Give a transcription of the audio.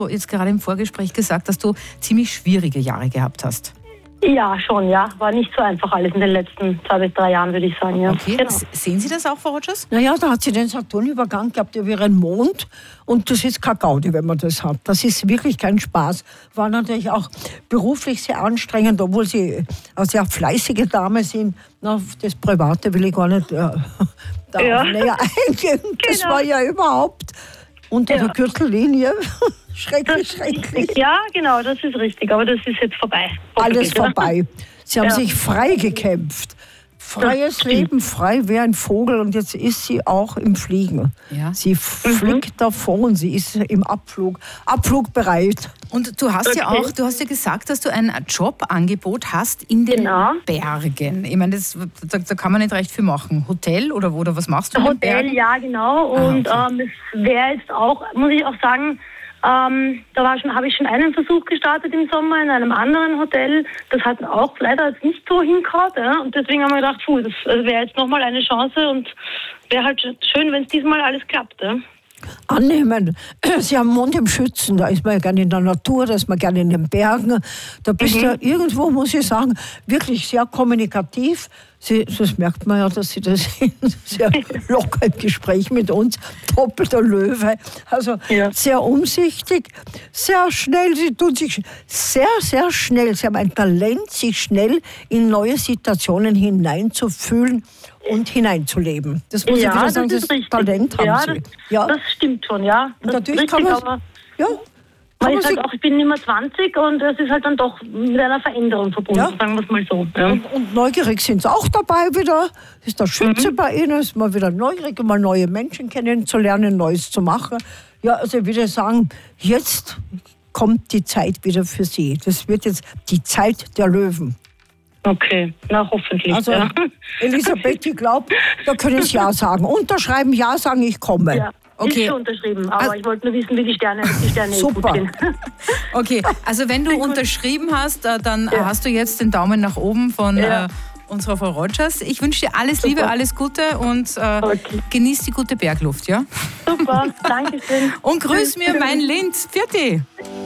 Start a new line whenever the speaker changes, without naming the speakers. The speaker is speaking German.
Jetzt gerade im Vorgespräch gesagt, dass du ziemlich schwierige Jahre gehabt hast.
Ja, schon, ja. War nicht so einfach alles in den letzten 2 bis 3 Jahren, würde ich sagen, ja.
Okay,
Genau.
sehen Sie das auch, Frau Rogers?
Naja, da hat sie den Saturnübergang gehabt über ihren Mond und das ist kein Gaudi, wenn man das hat. Das ist wirklich kein Spaß. War natürlich auch beruflich sehr anstrengend, obwohl sie eine sehr fleißige Dame sind. Na, auf das Private will ich gar nicht näher eingehen. Das
Genau.
war ja überhaupt unter der Gürtellinie. Schrecklich.
Ja, genau, das ist richtig. Aber das ist jetzt vorbei.
Alles
Ja.
vorbei. Sie haben sich frei gekämpft. Freies Leben, frei wie ein Vogel und jetzt ist sie auch im Fliegen.
Ja.
Sie fliegt davon, sie ist im Abflugbereit.
Und du hast ja gesagt, dass du ein Jobangebot hast in den Bergen. Ich meine, da kann man nicht recht viel machen. Hotel oder was machst du in den Bergen?
Hotel, ja, genau. Und es wäre jetzt auch, muss ich auch sagen, habe ich schon einen Versuch gestartet im Sommer in einem anderen Hotel. Das hat auch leider jetzt nicht so hingehauen. Ja? Und deswegen haben wir gedacht, das wäre jetzt nochmal eine Chance und wäre halt schön, wenn es diesmal alles klappt. Ja?
Annehmen. Sie haben Mond im Schützen, da ist man ja gerne in der Natur, da ist man gerne in den Bergen. Da bist du irgendwo, muss ich sagen, wirklich sehr kommunikativ. Das merkt man ja, dass Sie das sind, sehr locker im Gespräch mit uns, doppelter Löwe. Also sehr umsichtig, sehr schnell. Sie tun sich sehr, sehr schnell. Sie haben ein Talent, sich schnell in neue Situationen hineinzufühlen und hineinzuleben. Das muss ich wieder sagen, das Talent haben Sie.
Das stimmt schon, ja.
Und natürlich kann man...
Ich bin immer 20 und es ist halt dann doch mit einer Veränderung verbunden, sagen wir es mal so. Ja.
Und neugierig sind sie auch dabei wieder. Ist der Schütze bei Ihnen, ist mal wieder neugierig, mal neue Menschen kennenzulernen, Neues zu machen. Ja, also ich würde sagen, jetzt kommt die Zeit wieder für Sie. Das wird jetzt die Zeit der Löwen.
Okay, na hoffentlich.
Also Elisabeth, ich glaube, da können Sie Ja sagen. Unterschreiben, Ja sagen, ich komme.
Ja.
Okay.
Ist schon unterschrieben, aber ich wollte nur wissen, wie die Sterne
Super.
gut sind.
Okay, also wenn du unterschrieben hast, dann hast du jetzt den Daumen nach oben von unserer Frau Rogers. Ich wünsche dir alles Liebe, alles Gute und genieß die gute Bergluft, ja?
Super, danke schön.
Und grüß mir mein Linz. Vierte.